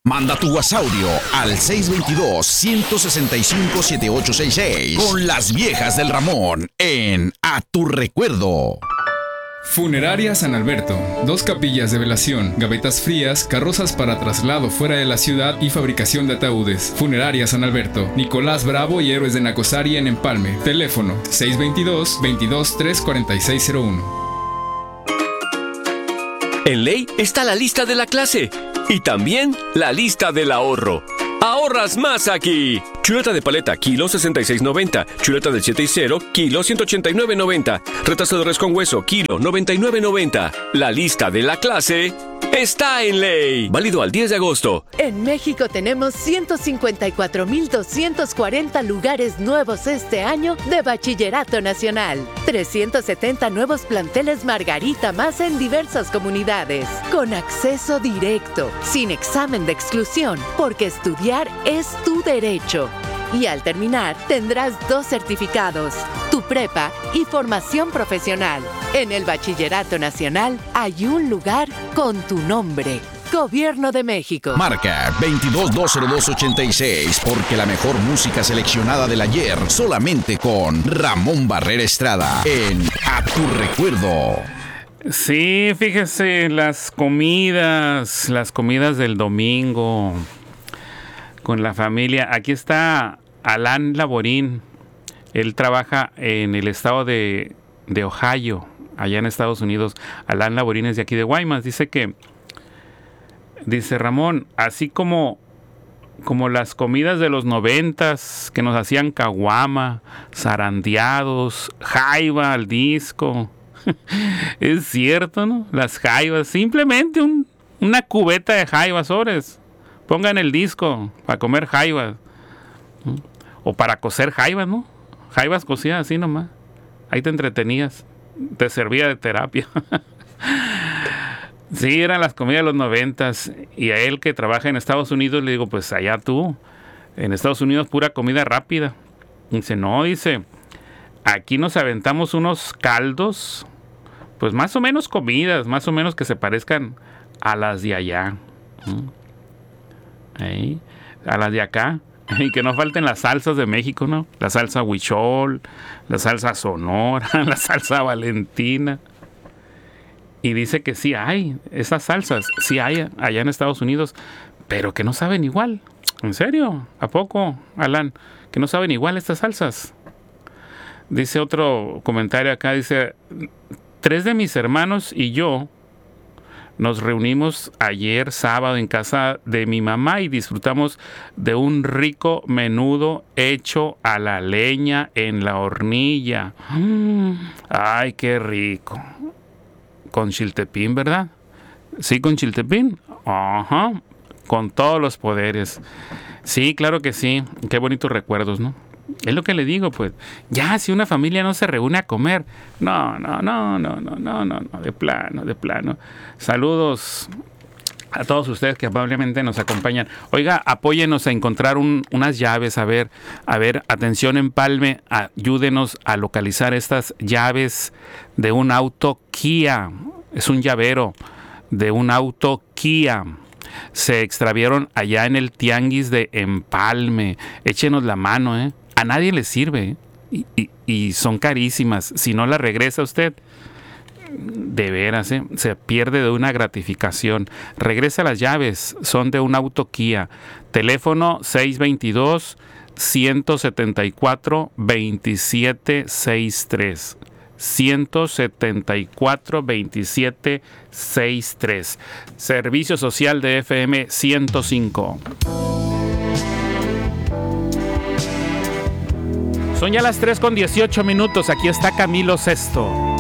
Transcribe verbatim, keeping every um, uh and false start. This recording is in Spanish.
Manda tu WhatsAudio al seis dos dos, uno seis cinco, siete ocho seis seis con las viejas del Ramón en A Tu Recuerdo. Funeraria San Alberto. Dos capillas de velación, gavetas frías, carrozas para traslado fuera de la ciudad y fabricación de ataúdes. Funeraria San Alberto. Nicolás Bravo y Héroes de Nacosari en Empalme. Teléfono seis dos dos, veintidós, tres cuarenta y seis cero uno. En Ley está la lista de la clase y también la lista del ahorro. ¡Ahorras más aquí! Chuleta de paleta, kilo sesenta y seis noventa. Chuleta del siete y cero, kilo ciento ochenta y nueve noventa. Retazo de res con hueso, kilo noventa y nueve noventa. La lista de la clase está en Ley. Válido al diez de agosto. En México tenemos ciento cincuenta y cuatro mil doscientos cuarenta lugares nuevos este año de Bachillerato Nacional. trescientos setenta nuevos planteles Margarita más en diversas comunidades. Con acceso directo, sin examen de exclusión, porque estudiar es tu derecho. Y al terminar, tendrás dos certificados, tu prepa y formación profesional. En el Bachillerato Nacional hay un lugar con tu nombre. Gobierno de México. Marca veintidós, dos cero dos, ochenta y seis, porque la mejor música seleccionada del ayer solamente con Ramón Barrera Estrada en A Tu Recuerdo. Sí, fíjese, las comidas, las comidas del domingo con la familia. Aquí está Alan Laborín. Él trabaja en el estado de, de Ohio, allá en Estados Unidos. Alan Laborín es de aquí de Guaymas. Dice que, dice Ramón, así como, como las comidas de los noventas que nos hacían caguama, zarandeados, jaiba al disco. Es cierto, ¿no? Las jaivas, simplemente un, una cubeta de jaivas, sobres. Pongan el disco para comer jaivas. O para cocer jaivas, ¿no? Jaivas cocidas así nomás. Ahí te entretenías. Te servía de terapia. Sí, eran las comidas de los noventas. Y a él que trabaja en Estados Unidos le digo, pues allá tú. En Estados Unidos pura comida rápida. Y dice, no, dice, aquí nos aventamos unos caldos. Pues más o menos comidas, más o menos que se parezcan a las de allá. Ahí, a las de acá. Y que no falten las salsas de México, ¿no? La salsa huichol, la salsa sonora, la salsa valentina. Y dice que sí hay, esas salsas, sí hay allá en Estados Unidos, pero que no saben igual. ¿En serio? ¿A poco, Alan? Que no saben igual estas salsas. Dice otro comentario acá, dice, tres de mis hermanos y yo nos reunimos ayer sábado en casa de mi mamá y disfrutamos de un rico menudo hecho a la leña en la hornilla. Mm, ¡ay, qué rico! Con chiltepín, ¿verdad? Sí, con chiltepín. Ajá, con todos los poderes. Sí, claro que sí. Qué bonitos recuerdos, ¿no? Es lo que le digo, pues. Ya, si una familia no se reúne a comer. No, no, no, no, no, no, no, no. De plano, de plano. Saludos a todos ustedes que amablemente nos acompañan. Oiga, apóyenos a encontrar un, unas llaves. A ver, a ver, atención Empalme. Ayúdenos a localizar estas llaves de un auto Kia. Es un llavero de un auto Kia. Se extraviaron allá en el tianguis de Empalme. Échenos la mano, ¿eh? A nadie le sirve, ¿eh? y, y, y son carísimas. Si no la regresa usted, de veras, ¿eh? Se pierde de una gratificación. Regresa las llaves, son de un auto Kia. Teléfono seis dos dos, uno siete cuatro, dos siete seis tres. uno siete cuatro, dos siete seis tres. Servicio Social de F M ciento cinco. Son ya las tres con dieciocho minutos. Aquí está Camilo Sesto.